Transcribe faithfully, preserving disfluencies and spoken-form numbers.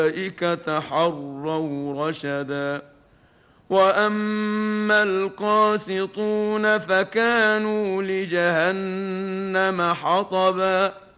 أولئك حروا رشدا وأما القاسطون فكانوا لجهنم حطبا